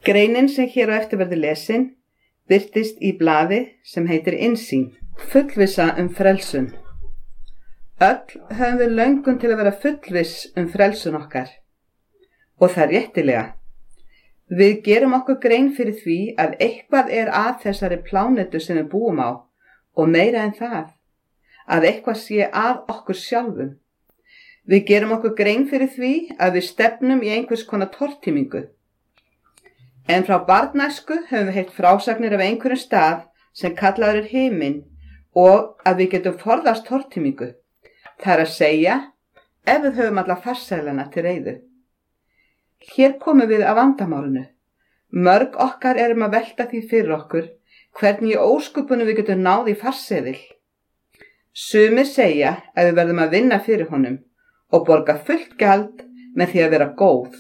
Greinin sem hér á eftir verður lesin birtist í blaði sem heitir Innsýn, fullvissa frelsun. Öll höfum við löngun til að vera fullviss frelsun okkar. Og það réttilega. Við gerum okkur grein fyrir því að eitthvað að þessari plánetu sem við búum á, og meira en það, að eitthvað sé að okkur sjálfum. Við gerum okkur grein fyrir því að við stefnum í einhvers konar tortímingu. En frá barnæsku höfum við heyrt frásagnir af einhverjum stað sem kallaður himinn og að við getum forðast tortímingu. Það að segja, ef við höfum alla farsælana til reiðu. Hér komum við að vandamálinu. Mörg okkar erum að velta því fyrir okkur hvernig í ósköpunum við getum náð í farseðil. Sumir segja að við verðum að vinna fyrir honum og borga fullt gjald með því að vera góð.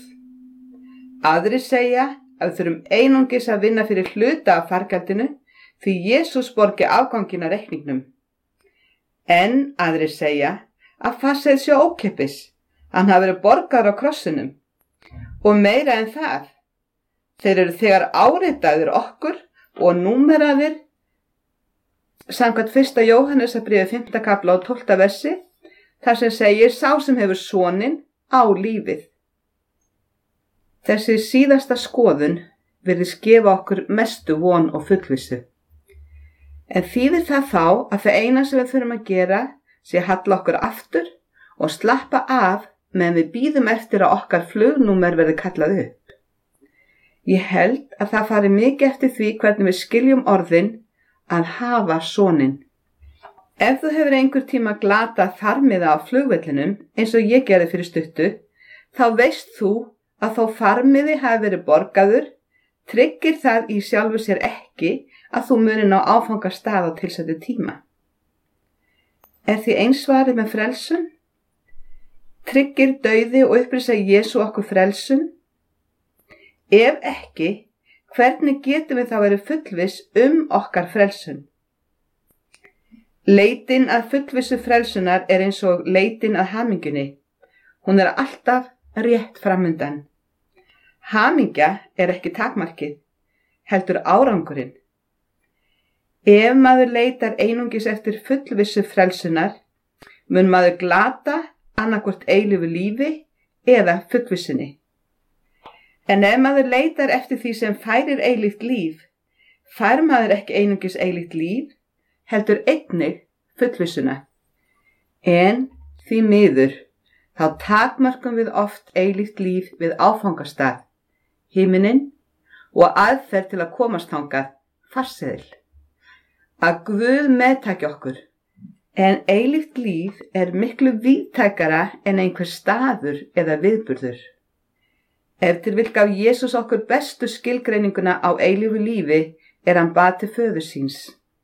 Aðrir segja að við þurfum einungis að vinna fyrir hluta af fargjaldinu því Jesús borgi afganginn af reikningnum. En aðrir segja að farseðil sé ókeypis, hann hafi verið borgaður á krossinum. Og meira en það, þeir eru þegar áritaðir okkur og númeraðir samkvæmt 1. Jóhannesarbréfi 5. kafla og 12. versi, þar sem segir sá sem hefur soninn á lífið. Þessi síðasta skoðun virðist gefa okkur mestu von og fullvissu. En þýðir það þá að það eina sem við þurfum að gera sé að halla okkur aftur og slappa af meðan við bíðum eftir að okkar flugnúmer verði kallað upp. Ég held að það fari mikið eftir því hvernig við skiljum orðin að hafa soninn. Ef þú hefur einhver tíma glatað farmiða á flugvellinum eins og ég gerði fyrir stuttu, þá veist þú að þó farmiði hafi verið borgaður, tryggir það í sjálfu sér ekki að þú munir ná áfangastað á tilsettu tíma. Er því eins svarið með frelsun? Tryggir dauði og upprisa Jesú okkur frelsun? Ef ekki, hvernig getum við þá verið fullviss okkar frelsun? Leitin að fullvissu frelsunar er eins og leitin að hamingjunni. Hún er alltaf rétt framundan. Hamingja er ekki takmarkið, heldur árangurinn. Ef maður leitar einungis eftir fullvissu frelsunar, mun maður glata annarkvort eilífu lífi eða fullvissunni. En ef maður leitar eftir því sem færir eilíft líf, fær maður ekki einungis eilíft líf, heldur einnig fullvissuna. En því miður, þá takmörkum við oft eilíft líf við áfangastað, himininn og aðferð til að komast þangað, farseðil. Að Guð meðtaki okkur, en eilíft líf er miklu víðtækara en einhver staður eða viðburður. Ef til vill gaf Jesús okkur bestu skilgreininguna á eilífu lífi hann bað til föður síns.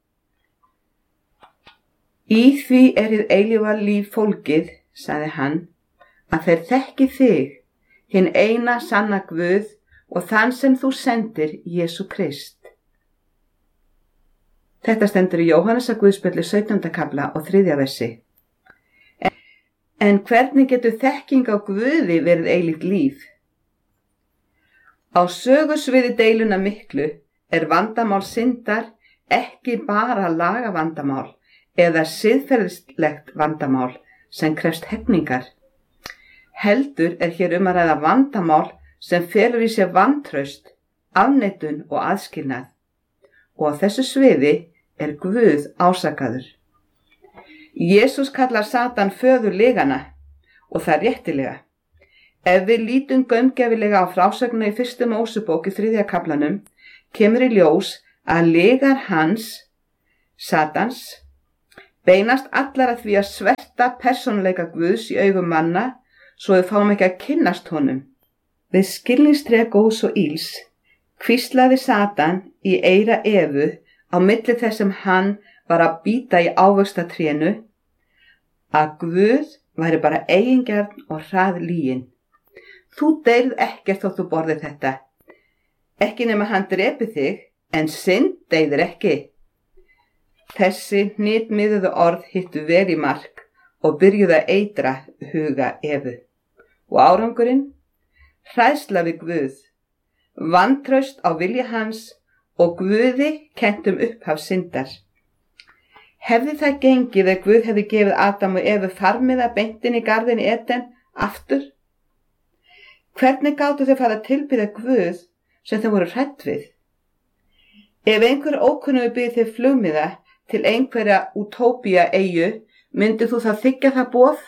Í því hið eilífa líf fólgið, sagði hann, að þeir þekki þig, hinn eina sanna Guð og þann sem þú sendir, Jesú Krist. Þetta stendur í Jóhannesarguðspjalli 17. kafla og 3. versi. En hvernig getur þekking á Guði verið eilíft líf? Á sögusviði deiluna miklu vandamál syndar ekki bara lagavandamál eða siðferðislegt vandamál sem krefst hefningar. Heldur hér að ræða vandamál sem felur í sér vantraust, afneitun og aðskilnað. Og á þessu sviði Guð ásakaður. Jesús kallar Satan föður lygana og það réttilega. Ef við lítum gaumgæfilega á frásögnina í 1. Mósebók í 3. kaflanum, kemur í ljós að lygar hans, Satans, beinast allar að því að sverta persónuleika Guðs í augum manna svo við fáum ekki að kynnast honum. Við skilningstré góðs og ills hvíslaði Satan í eyra Evu á milli þess sem hann var að bíta í ávöxtatrénu að Guð væri bara eigingjarn og hraðlyginn. Þú deyrð ekkert þótt þú borðir þetta. Ekki nema hann drepi þig, en synd deyðir ekki. Þessi hnitmiðuðu orð hittu vel í mark og byrjuðu að eitra huga Evu. Og árangurinn? Hræðsla við Guð, vantraust á vilja hans og Guði kennt upphaf syndar. Hefði það gengið ef Guð hefði gefið Adam og Evu farmiða beint inn í garðinn í Eden aftur? Hvernig gátu þau fara að tilbiðja Guð sem þau voru hrædd við? Ef einhver ókunnugur býð þig flugmiða til einhverja útópía eyju, myndir þú þá þiggja það boð?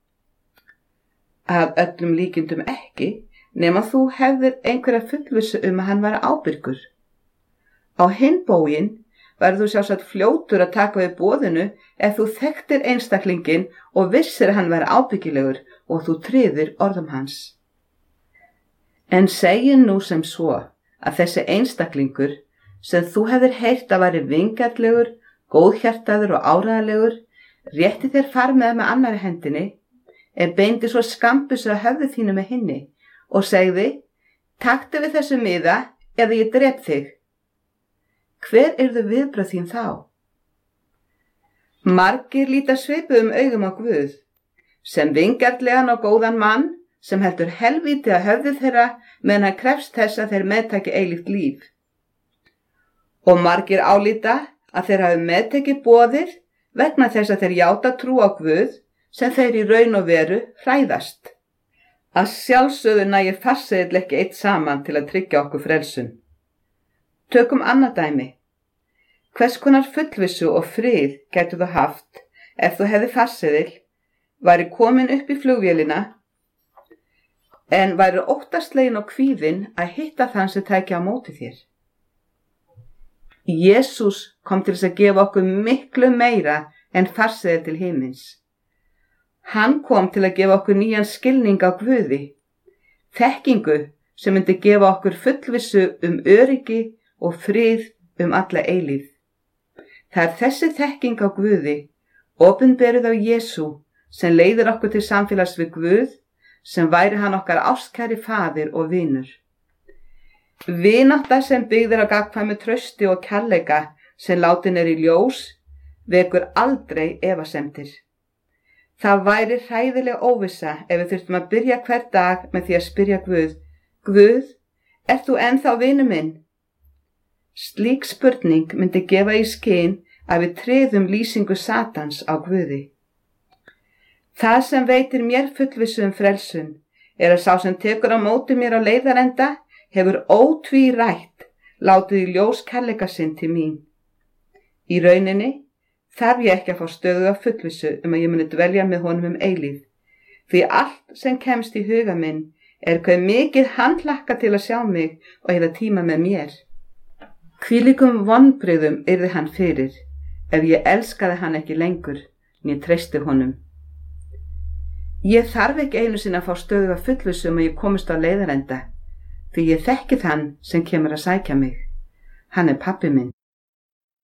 Að öllum líkindum ekki, nema þú hefðir einhverja fullvissu að hann væri ábyrgur. Á hinn bóginn verður þú sjálfsagt fljótur að taka við boðinu ef þú þekktir einstaklinginn og vissir að hann væri ábyggilegur og þú tryðir orðum hans. En segjum nú sem svo að þessi einstaklingur sem þú hefðir heyrt að væri vingjarnlegur, góðhjartaður og áreiðanlegur, rétti þér farmiða með annarri hendinni, en beindi svo skambussu að höfði þínu með hinni og segði: taktu við þessu miða eða ég drep þig. Hver yrðu viðbrögð þín þá? Margir líta svipuðum augum á Guð, sem vingjarnlegan og góðan mann sem heldur helvíti að höfði þeirra meðan hann krefst þess að þeir meðtaki eilíft líf. Og margir álíta að þeir hafi meðtekið boðið vegna þess að þeir játa trú á Guð sem þeir í raun og veru hræðast. Að sjálfsögðu nægir farseðill ekki eitt saman til að tryggja okkur frelsun. Tökum annað dæmi. Hvers konar fullvissu og frið gætu þú haft ef þú hefði farseðil, væri komin upp í flugvélina en væri óttaslegin og kvíðin að hitta þann sem tæki á móti þér? Jesús kom til þess að gefa okkur miklu meira en farseðil til himins. Hann kom til að gefa okkur nýjan skilning á Guði, þekkingu sem myndi gefa okkur fullvissu öryggi og frið alla eilífð. Það þessi þekking á Guði, opinberuð á Jesú, sem leiðir okkur til samfélags við Guð, sem væri hann okkar ástkæri faðir og vinur. Vinátta sem byggðir á gagnkvæmu trausti og kærleika sem látin í ljós, vekur aldrei efasemdir. Það væri hræðileg óvissa ef við þurftum að byrja hver dag með því að spyrja Guð: Guð, ert þú ennþá vinur minn? Slík spurning myndi gefa í skyn að við tryðum lýsingu Satans á Guði. Það sem veitir mér fullvissu frelsun að sá sem tekur á móti mér á leiðarenda hefur ótvírætt látið í ljós kærleika sinn til mín. Í rauninni þarf ég ekki að fá stöðuga fullvissu að ég muni dvelja með honum eilífð, því allt sem kemst í huga minn hve mikið hann hlakkar til að sjá mig og eyða tíma með mér. Hvílíkum vonbrigðum yrði hann fyrir ef ég elskaði hann ekki lengur né treysti honum. Ég þarf ekki einu sinni að fá stöðuga fullvissu að ég komist á leiðarenda, því ég þekki þann sem kemur að sækja mig. Hann pabbi minn.